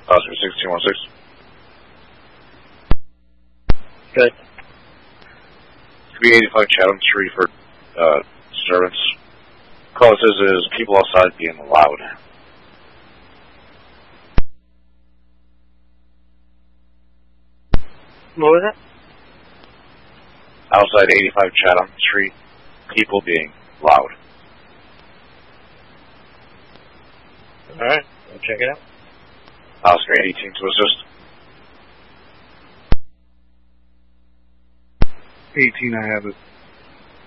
Oscar 1616. Good. Could be 85 Chatham Street for disturbance. Call it says is people outside being loud. What was it? Outside 85 Chatham Street, people being loud. Alright, I'll check it out. Oscar 18 to assist. 18, I have it.